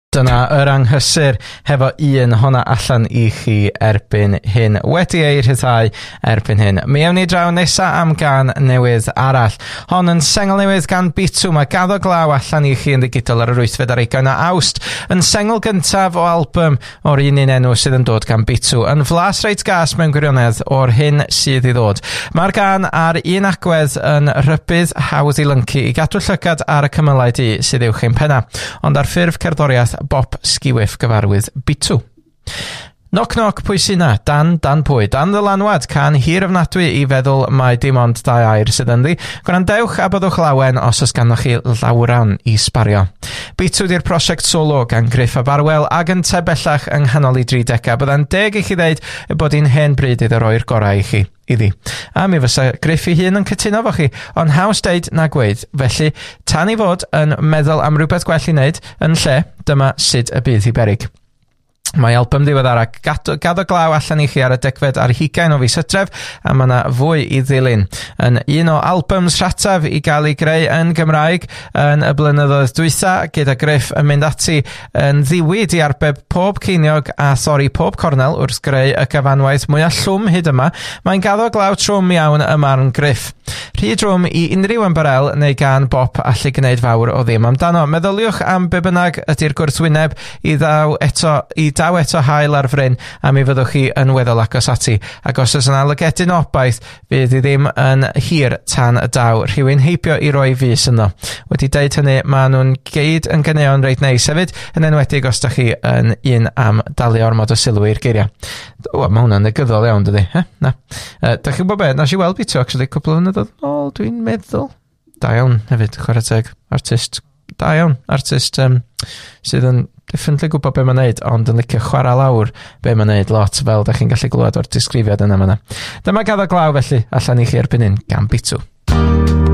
Dyna yr anghysur hefo un honna allan I chi erbyn hyn. Wedi ei rhyddhau erbyn hyn. Mi ewn ni draw nesa am gan newydd arall. Hon yn sengl newydd gan Bitw. Mae Gaddo Glaw allan I chi yn ddigidol ar yr 8 ar 20 Awst. Yn sengl gyntaf o album o'r un enw sydd yn dod gan Bitw. Yn flas reit gas mewn gwirionedd o'r hyn sydd I ddod. Mae'r gan ar un agwedd yn rybydd hawdd I lyncu I gadw llygad ar y cymylau di sydd uwch ein penna. Ond ar ffurf cerddoriaeth Bob Sgiwif gyfarwydd Bitw. Knock knock, pwy sy'n na? Dan pwy? Dan ddylanwad, can hir ofnadwy I feddwl mae dim ond 2 air sydd ynddi. Gwrandewch a byddwch lawen os oes ganddoch chi lawran I sbario. Bitw di'r prosiect solo gan Gruff a Barwell ac yn te bellach yng nghanol I 30 Byddai'n deg I chi ddeud bod hi'n hen bryd iddo roi'r gorau I chi. Iddi. A mi fysa Gruff I hun yn cytuno fo chi, ond haws deud na gweud, felly tan I fod yn meddwl am rhywbeth gwell I wneud, yn lle, dyma sut y bydd I berig. Mae album diweddarach Gaddo Glaw allan I chi ar y 10 ar 20 o fis Hydref a mae yna fwy I ddilyn. Yn un o albums rataf I gael I greu yn Gymraeg yn y blynyddoedd dwytha gyda Gruff yn mynd ati yn ddiwyd I arbeb pob ceiniog a thorri pob cornel wrth greu y gyfanwaith mwyaf llwm hyd yma. Mae'n Gaddo Glaw trwm iawn y marn Gruff. Rhy drwm I unrhyw ymbarel neu gan bop allu gwneud fawr o ddim amdano. Meddyliwch am be bynnag ydy'r gwrthwyneb I daw eto hael ar fryn a mi fyddwch chi yn weddol agos ati. Ac os oes yna lygedyn obaith, fydd I ddim yn hir tan y daw. Rhywun heibio I roi fus yno. Wedi deud hynny, maen nhw'n geid yn gyneuon reit neis hefyd, yn enwedig os da chi yn un am dalu ormod o sylw i'r geiriau. O, mae hwnna'n negyddol iawn, dydi? Na. Da chi'n gwybod be? Nas I weld Bitw, actually, cwpl o flynyddoedd ôl, dwi'n meddwl. Da iawn, hefyd, chwarae teg, artist. Da iawn, artist sydd yn definitely gwybod be mae'n neud, ond yn licio chwarae lawr be mae'n neud lot, fel da chi'n gallu glywed o'r disgrifiad yna. Dyma Gaddo Glaw felly, allan I chi erbyn hyn, gan Bitw.